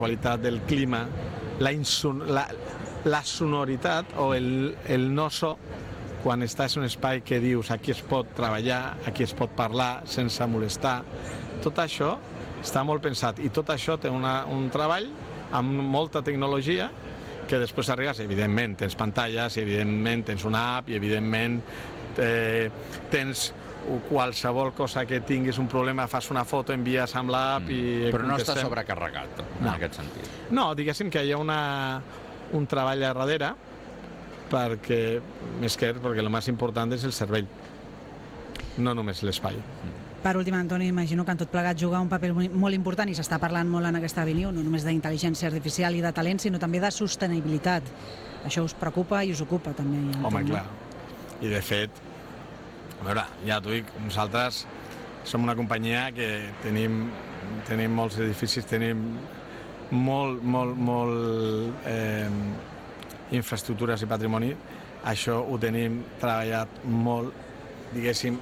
qualitat del clima, la sonoritat o el no so quan estàs en un espai que dius aquí es pot treballar, aquí es pot parlar sense molestar. Tot això està molt pensat i tot això té un treball amb molta tecnologia que després arribes, evidentment, tens pantalles, evidentment tens una app i evidentment tens qualsevol cosa que tinguis un problema, fas una foto, envies amb l'app i... Però no està sobrecarregat, en aquest sentit. No, diguéssim que hi ha un treball a darrere perquè el més important és el cervell, no només l'espai. Per últim, Antoni, imagino que en tot plegat juga un paper molt important i s'està parlant molt en aquesta avenue, no només d'intel·ligència artificial i de talent, sinó també de sostenibilitat. Això us preocupa i us ocupa també. Home, clar. I de fet, a veure, ja t'ho dic, nosaltres som una companyia que tenim molts edificis, tenim molt infraestructures i patrimoni. Això ho tenim treballat molt, diguéssim,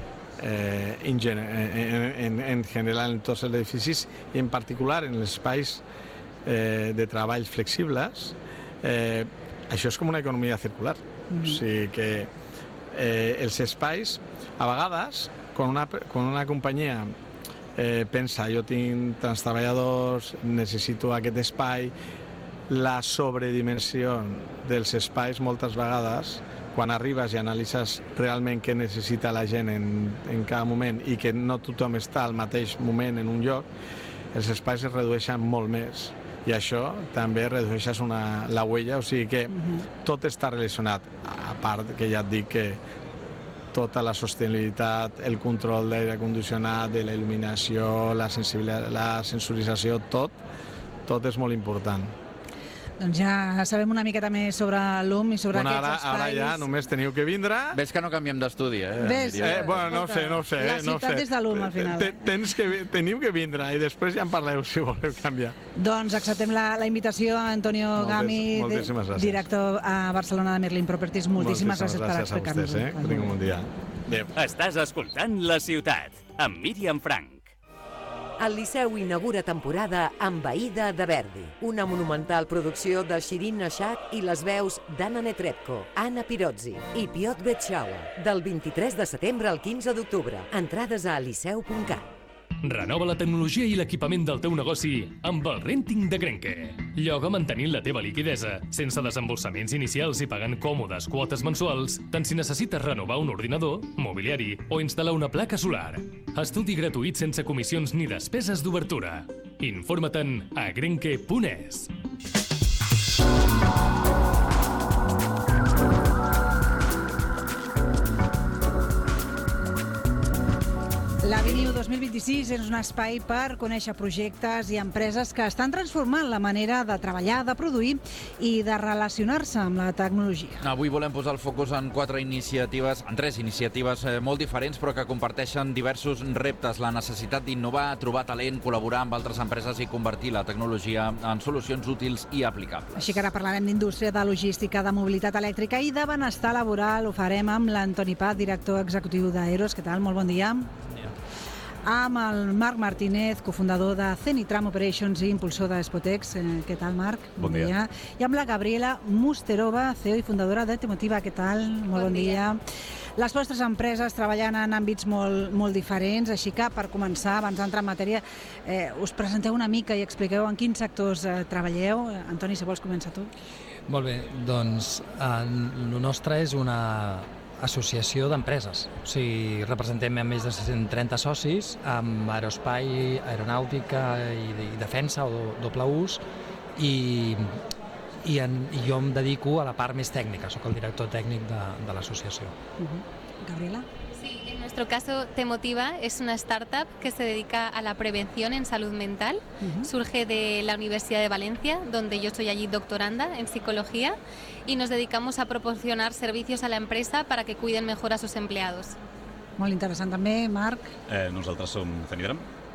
en general en tots els edificis i en particular en els espais de treball flexibles. Això és com una economia circular. O sigui que els espais, a vegades, quan una companyia pensa jo tinc tants treballadors, necessito aquest espai, la sobredimensió dels espais moltes vegades, quan arribes i analitzes realment què necessita la gent en cada moment i que no tothom està al mateix moment en un lloc, els espais es redueixen molt més i això també redueixes la huella, o sigui que tot està relacionat, a part que ja et dic que tota la sostenibilitat, el control d'aire condicionat, de la il·luminació, la sensorització, tot és molt important. Doncs ja sabem una miqueta més sobre l'UM i sobre aquests espais. Ara ja només teniu que vindre. Ves que no canviem d'estudi, Ves, no ho sé. La ciutat és de l'UM, al final. Teniu que vindre i després ja en parleu si voleu canviar. Doncs acceptem la invitació a Antonio Gami, director a Barcelona de Merlin Properties. Moltíssimes gràcies per explicar-nos. Que tingueu un bon dia. Estàs escoltant La Ciutat, amb Míriam Frank. El Liceu inaugura temporada amb Aïda de Verdi, una monumental producció de Shirin Nashat i les veus d'Anna Netrebko, Anna Pirozzi i Piotr Betxaua, del 23 de setembre al 15 d'octubre. Entrades a liceu.cat. Renova la tecnologia i l'equipament del teu negoci amb el Renting de Grenke. Lloga mantenint la teva liquidesa, sense desembolsaments inicials i pagant còmodes quotes mensuals, tant si necessites renovar un ordinador, mobiliari o instal·lar una placa solar. Estudi gratuït sense comissions ni despeses d'obertura. Informa-te'n a grenke.es. L'Avenue 2026 és un espai per conèixer projectes i empreses que estan transformant la manera de treballar, de produir i de relacionar-se amb la tecnologia. Avui volem posar el focus en tres iniciatives molt diferents però que comparteixen diversos reptes. La necessitat d'innovar, trobar talent, col·laborar amb altres empreses i convertir la tecnologia en solucions útils i aplicables. Així que ara parlarem d'indústria, de logística, de mobilitat elèctrica i de benestar laboral. Ho farem amb l'Antoni Paz, director executiu d'Aeros. Què tal? Molt bon dia. Amb el Marc Martínez, cofundador de Zenitram Operations i impulsor de Spotex. Què tal, Marc? Bon dia. I amb la Gabriela Musterova, CEO i fundadora de Temotiva. Què tal? Molt bon dia. Les vostres empreses treballen en àmbits molt diferents, així que per començar, abans d'entrar en matèria, us presenteu una mica i expliqueu en quins sectors treballeu. Antoni, si vols començar tu. Molt bé, doncs el nostre és una associació d'empreses. O sigui, representem més de 130 socis amb aeroespai, aeronàutica i defensa o doble ús i jo em dedico a la part més tècnica, soc el director tècnic de l'associació. Gabriela? Sí, en nuestro caso Temotiva es una startup que se dedica a la prevención en salud mental. Surge de la Universidad de Valencia, donde yo soy allí doctoranda en psicología, y nos dedicamos a proporcionar servicios a la empresa para que cuiden mejor a sus empleados. Molt interessant també, Marc. Nosaltres som Zenitram,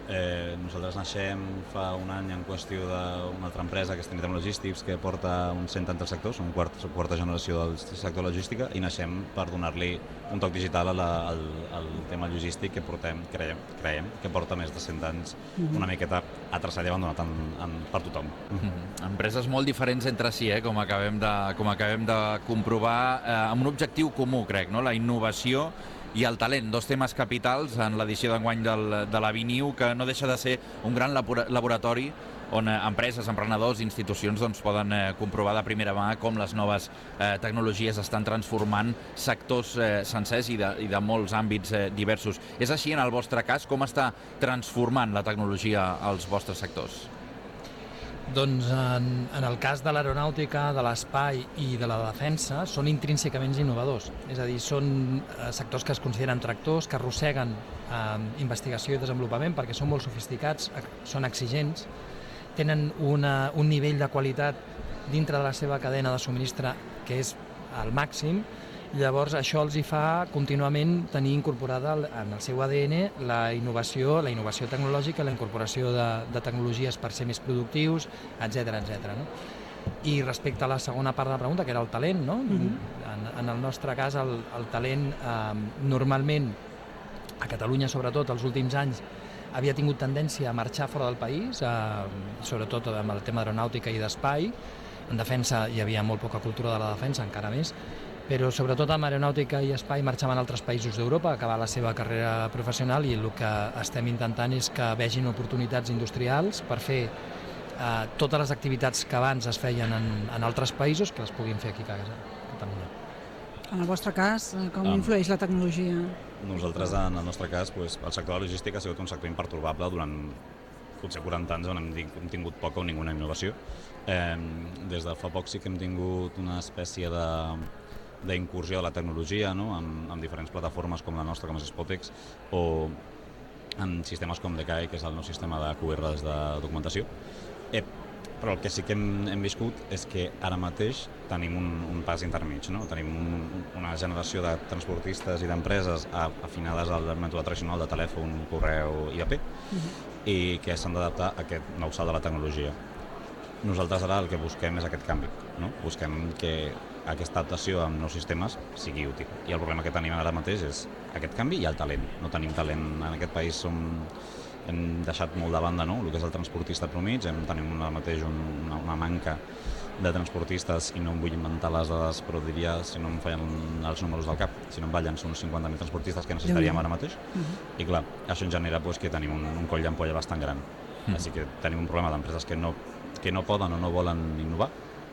Nosaltres naixem fa un any en qüestió d'una altra empresa que és Trinitem Logistics, que porta uns 100 al sector, som quarta generació del sector logística, i naixem per donar-li un toc digital al tema logístic que creiem que porta més de 100 anys una miqueta atrasat i abandonat per tothom. Empreses molt diferents entre si, com acabem de comprovar, amb un objectiu comú, crec, no? La innovació i el talent, dos temes capitals en l'edició d'enguany de la Viniu, que no deixa de ser un gran laboratori on empreses, emprenedors i institucions poden comprovar de primera mà com les noves tecnologies estan transformant sectors sencers i de molts àmbits diversos. És així en el vostre cas? Com està transformant la tecnologia als vostres sectors? Doncs en el cas de l'aeronàutica, de l'espai i de la defensa són intrínsecament innovadors. És a dir, són sectors que es consideren tractors, que arrosseguen investigació i desenvolupament perquè són molt sofisticats, són exigents, tenen un nivell de qualitat dintre de la seva cadena de subministre que és al màxim. Llavors això els hi fa contínuament tenir incorporada en el seu ADN la innovació tecnològica, la incorporació de tecnologies per ser més productius, etc. I respecte a la segona part de la pregunta, que era el talent, no? En el nostre cas el talent normalment a Catalunya, sobretot els últims anys, havia tingut tendència a marxar fora del país, sobretot amb el tema d'aeronàutica i d'espai. En defensa hi havia molt poca cultura de la defensa, encara més, però sobretot amb aeronàutica i espai marxaven a altres països d'Europa a acabar la seva carrera professional, i el que estem intentant és que vegin oportunitats industrials per fer totes les activitats que abans es feien en altres països, que les puguin fer aquí a casa, a Catalunya. En el vostre cas, com influeix la tecnologia? Nosaltres, en el nostre cas, el sector de la logística ha sigut un sector impertorbable durant potser 40 anys on hem tingut poca o ninguna innovació. Des de fa poc sí que hem tingut una espècie d'incursió de la tecnologia, no? amb diferents plataformes com la nostra, com és Spotex, o en sistemes com DKI, que és el nou sistema de QRs de documentació. Però el que sí que hem viscut és que ara mateix tenim un pas intermig, no? Tenim una generació de transportistes i d'empreses afinades al mètode tradicional de telèfon, correu i IP, i que s'han d'adaptar a aquest nou salt de la tecnologia. Nosaltres ara el que busquem és aquest canvi, no? Busquem que aquesta adaptació amb nous sistemes sigui útil. I el problema que tenim ara mateix és aquest canvi i el talent. No tenim talent en aquest país, hem deixat molt de banda, no? El que és el transportista promig, tenim ara mateix una manca de transportistes, i no em vull inventar les dades, però diria, si no em feien els números del cap, si no em ballen, són uns 50.000 transportistes que necessitaríem ara mateix. I clar, això en genera que tenim un coll d'ampolla bastant gran. Així que tenim un problema d'empreses que no poden o no volen innovar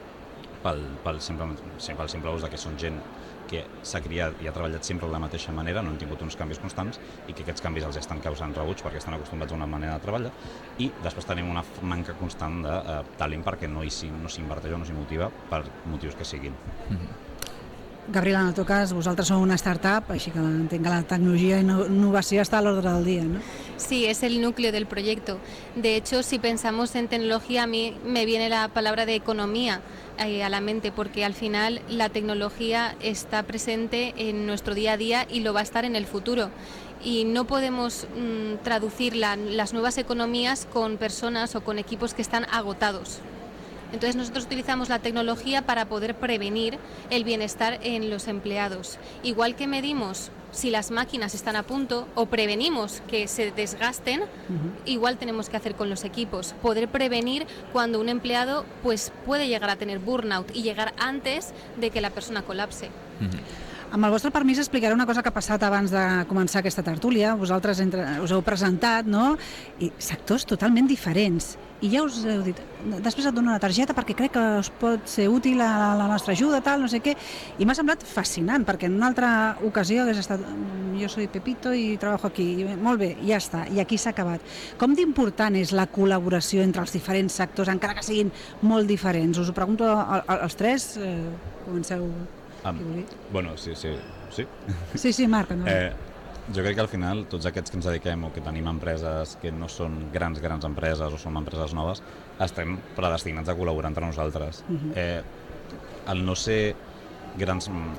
pel simple ús que són gent que s'ha criat i ha treballat sempre de la mateixa manera, no han tingut uns canvis constants, i que aquests canvis els estan causant rebuig perquè estan acostumats a una manera de treballar, i després tenim una manca constant de talent perquè no s'inverteix o no s'hi motiva per motius que siguin. Gabriela, en el teu cas, vosaltres sou una startup, així que entenc que la tecnologia i innovació està a l'ordre del día, ¿no? Sí, es el núcleo del proyecto. De hecho, si pensamos en tecnología, a mí me viene la palabra de economía a la mente, porque al final la tecnología está presente en nuestro día a día y lo va a estar en el futuro. Y no podemos traducir las nuevas economías con personas o con equipos que están agotados. Entonces nosotros utilizamos la tecnología para poder prevenir el bienestar en los empleados. Igual que medimos si las máquinas están a punto o prevenimos que se desgasten, igual tenemos que hacer con los equipos. Poder prevenir cuando un empleado puede llegar a tener burnout y llegar antes de que la persona colapse. Amb el vostre permís explicaré una cosa que ha passat abans de començar aquesta tertúlia. Vosaltres us heu presentat, no? I sectors totalment diferents. I ja us heu dit, després et dono una targeta perquè crec que us pot ser útil a la nostra ajuda, tal, no sé què. I m'ha semblat fascinant, perquè en una altra ocasió hagués estat, jo soy Pepito i treballo aquí. I, molt bé, ja està, i aquí s'ha acabat. Com d'important és la col·laboració entre els diferents sectors, encara que siguin molt diferents? Us ho pregunto als tres, comenceu... Bueno, sí. Sí, Marc. No? Jo crec que al final tots aquests que ens dediquem o que tenim empreses que no són grans empreses o són empreses noves, estem predestinats a col·laborar entre nosaltres. El no ser grans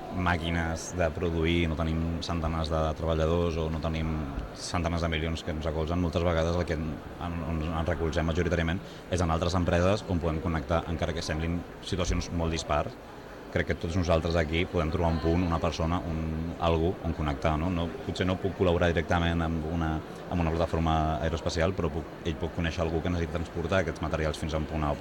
màquines de produir, no tenim centenars de treballadors o no tenim centenars de milions que ens recolzen, moltes vegades el que ens recolzem majoritàriament és en altres empreses on podem connectar, encara que semblin situacions molt dispars. Crec que tots nosaltres aquí podem trobar un punt, una persona, algú on connectar. Potser no puc col·laborar directament amb una plataforma aeroespacial, però ell pot conèixer algú que necessita transportar aquests materials fins a un punt A